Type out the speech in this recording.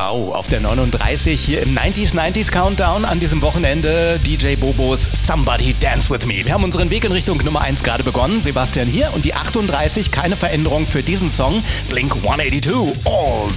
Wow, auf der 39 hier im 90s Countdown an diesem Wochenende DJ Bobos Somebody Dance With Me. Wir haben unseren Weg in Richtung Nummer 1 gerade begonnen. Sebastian hier und die 38, keine Veränderung für diesen Song. Blink 182, All